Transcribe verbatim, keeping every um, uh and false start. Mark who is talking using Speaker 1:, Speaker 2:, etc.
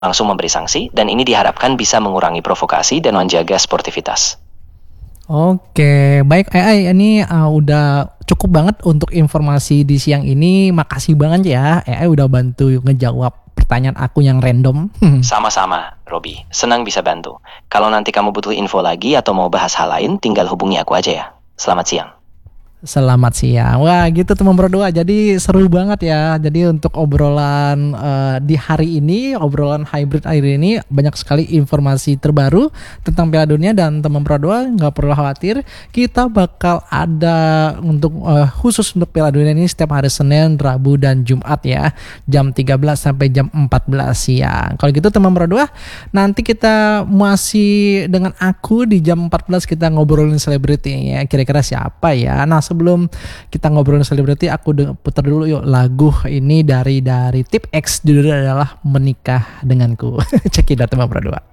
Speaker 1: langsung memberi sanksi, dan ini diharapkan bisa mengurangi provokasi dan menjaga sportivitas.
Speaker 2: Oke, baik A I, ini uh, udah cukup banget untuk informasi di siang ini. Makasih banget ya, A I udah bantu ngejawab pertanyaan aku yang random.
Speaker 1: Sama-sama, Robi. Senang bisa bantu. Kalau nanti kamu butuh info lagi atau mau bahas hal lain, tinggal hubungi aku aja ya. Selamat siang.
Speaker 2: Selamat siang. Wah gitu teman berdua. Jadi seru banget ya. Jadi untuk obrolan uh, di hari ini, obrolan hybrid hari ini banyak sekali informasi terbaru tentang Piala Dunia, dan teman berdua nggak perlu khawatir. Kita bakal ada untuk uh, khusus untuk Piala Dunia ini setiap hari Senin, Rabu dan Jumat ya. Jam tiga belas sampai jam empat belas siang. Kalau gitu teman berdua, nanti kita masih dengan aku di jam empat belas kita ngobrolin selebriti ya. Kira-kira siapa ya? Nah, sebelum kita ngobrolin selebriti, aku de- putar dulu yuk lagu ini dari dari Tip X, judulnya adalah Menikah Denganku. Cekidot teman berdua.